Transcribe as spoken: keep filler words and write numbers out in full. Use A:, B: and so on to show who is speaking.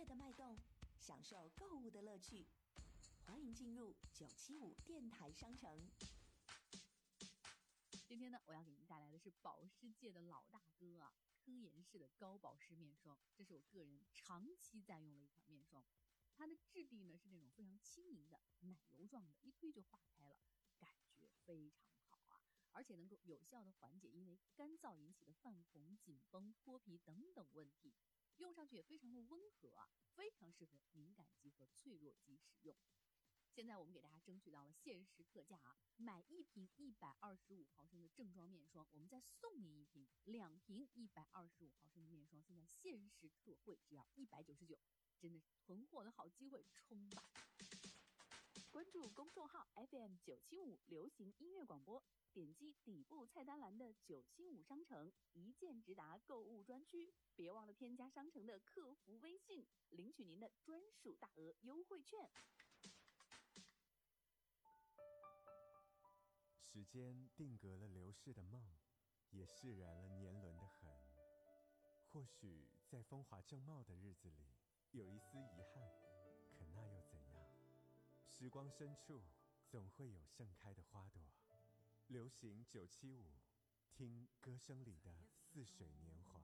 A: 乐的脉动，享受购物的乐趣。欢迎进入九七五电台商城。
B: 今天呢，我要给您带来的是保湿界的老大哥啊，科颜氏的高保湿面霜。这是我个人长期在用的一款面霜，它的质地呢是那种非常轻盈的奶油状的，一推就化开了，感觉非常好啊，而且能够有效的缓解因为干燥引起的泛红、紧绷、脱皮等等问题，用上去也非常的温和啊，非常适合敏感肌和脆弱肌使用。现在我们给大家争取到了限时特价啊，买一瓶一百二十五毫升的正装面霜，我们再送您一瓶两瓶一百二十五毫升的面霜，现在限时特惠只要一百九十九，真的是囤货的好机会，冲吧！关注公众号 F M 九七五流行音乐广播，点击底部菜单栏的九七五商城，一键直达购物专区，别忘了添加商城的客服微信，领取您的专属大额优惠券。
C: 时间定格了流逝的梦，也释然了年轮的痕。或许在风华正茂的日子里有一丝遗憾，可那又怎样？时光深处总会有盛开的花朵。流行九七五，听歌声里的似水年华。